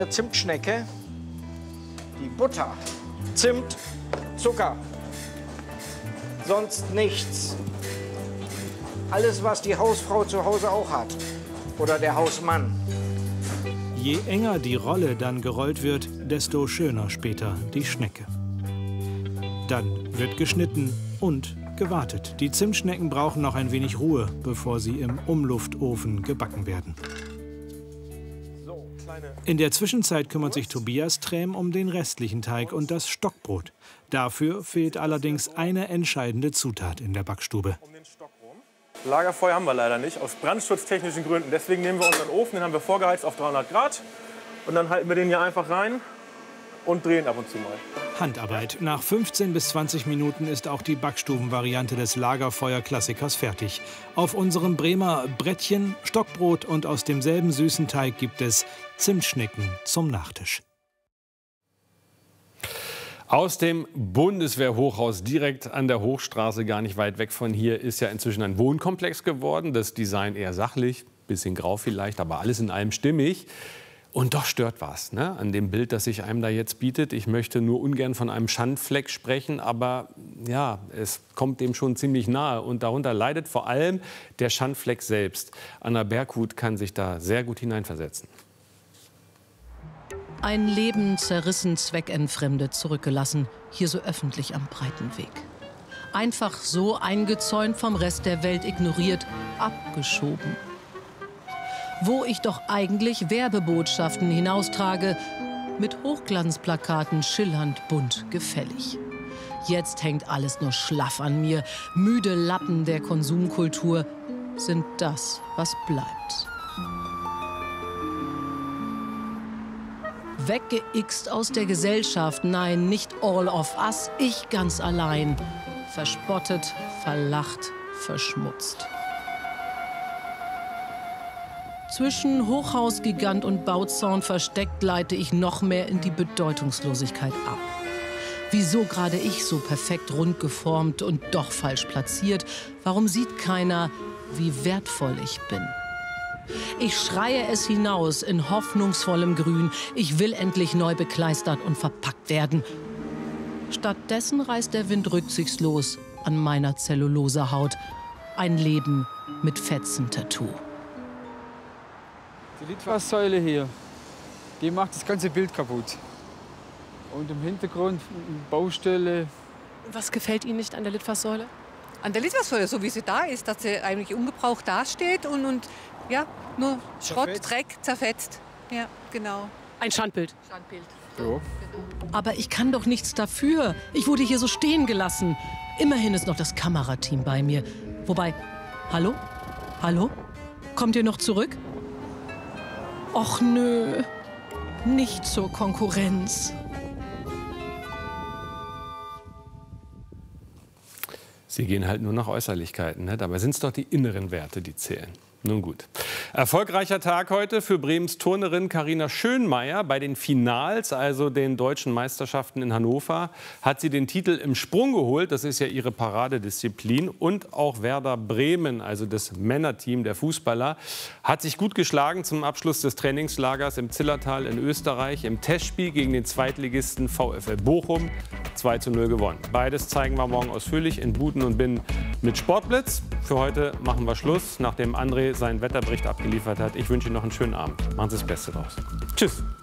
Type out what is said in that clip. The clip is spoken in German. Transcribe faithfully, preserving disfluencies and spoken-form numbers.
Zimtschnecke, die Butter, Zimt, Zucker, sonst nichts. Alles, was die Hausfrau zu Hause auch hat oder der Hausmann. Je enger die Rolle dann gerollt wird, desto schöner später die Schnecke. Dann wird geschnitten und gewartet. Die Zimtschnecken brauchen noch ein wenig Ruhe, bevor sie im Umluftofen gebacken werden. In der Zwischenzeit kümmert sich Tobias Träm um den restlichen Teig und das Stockbrot. Dafür fehlt allerdings eine entscheidende Zutat in der Backstube. Lagerfeuer haben wir leider nicht, aus brandschutztechnischen Gründen. Deswegen nehmen wir unseren Ofen, den haben wir vorgeheizt auf dreihundert Grad. Und dann halten wir den hier einfach rein und drehen ab und zu mal. Handarbeit. Nach fünfzehn bis zwanzig Minuten ist auch die Backstubenvariante des Lagerfeuer-Klassikers fertig. Auf unserem Bremer Brettchen Stockbrot und aus demselben süßen Teig gibt es Zimtschnecken zum Nachtisch. Aus dem Bundeswehrhochhaus direkt an der Hochstraße, gar nicht weit weg von hier, ist ja inzwischen ein Wohnkomplex geworden. Das Design eher sachlich, bisschen grau vielleicht, aber alles in allem stimmig. Und doch stört was, ne, an dem Bild, das sich einem da jetzt bietet. Ich möchte nur ungern von einem Schandfleck sprechen, aber ja, es kommt dem schon ziemlich nahe. Und darunter leidet vor allem der Schandfleck selbst. Anna Berghut kann sich da sehr gut hineinversetzen. Ein Leben zerrissen, zweckentfremdet, zurückgelassen, hier so öffentlich am Breitenweg. Einfach so eingezäunt, vom Rest der Welt ignoriert, abgeschoben. Wo ich doch eigentlich Werbebotschaften hinaustrage, mit Hochglanzplakaten schillernd, bunt, gefällig. Jetzt hängt alles nur schlaff an mir. Müde Lappen der Konsumkultur sind das, was bleibt. Weggeixt aus der Gesellschaft, nein, nicht all of us, ich ganz allein. Verspottet, verlacht, verschmutzt. Zwischen Hochhausgigant und Bauzaun versteckt leite ich noch mehr in die Bedeutungslosigkeit ab. Wieso gerade ich so perfekt rund geformt und doch falsch platziert? Warum sieht keiner, wie wertvoll ich bin? Ich schreie es hinaus in hoffnungsvollem Grün. Ich will endlich neu bekleistert und verpackt werden. Stattdessen reißt der Wind rücksichtslos an meiner Zellulosehaut. Ein Leben mit Fetzen-Tattoo. Die Litfaßsäule hier, die macht das ganze Bild kaputt. Und im Hintergrund eine Baustelle. Was gefällt Ihnen nicht an der Litfaßsäule? An der Litfaßsäule, so wie sie da ist, dass sie eigentlich ungebraucht dasteht und, und ja, nur Schrott, zerfetzt. Dreck, zerfetzt. Ja, genau. Ein Schandbild. Schandbild. Ja. Aber ich kann doch nichts dafür. Ich wurde hier so stehen gelassen. Immerhin ist noch das Kamerateam bei mir. Wobei, hallo? Hallo? Kommt ihr noch zurück? Och nö, nicht zur Konkurrenz. Sie gehen halt nur nach Äußerlichkeiten, ne? Dabei sind es doch die inneren Werte, die zählen. Nun gut. Erfolgreicher Tag heute für Bremens Turnerin Carina Schönmeier. Bei den Finals, also den deutschen Meisterschaften in Hannover, hat sie den Titel im Sprung geholt. Das ist ja ihre Paradedisziplin. Und auch Werder Bremen, also das Männerteam der Fußballer, hat sich gut geschlagen zum Abschluss des Trainingslagers im Zillertal in Österreich. Im Testspiel gegen den Zweitligisten VfL Bochum zwei zu null gewonnen. Beides zeigen wir morgen ausführlich in Buten und Binnen mit Sportblitz. Für heute machen wir Schluss, nachdem André seinen Wetterbericht abgeliefert hat. Ich wünsche Ihnen noch einen schönen Abend. Machen Sie das Beste draus. Tschüss.